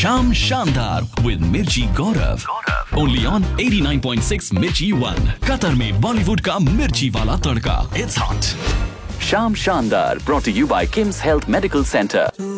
शाम शानदार विद मिर्ची गौरव, ओनली ऑन 89.6 मिर्ची 1, कतर में बॉलीवुड का मिर्ची वाला तड़का। It's hot. शाम शानदार brought to you bye KIMS health medical centre.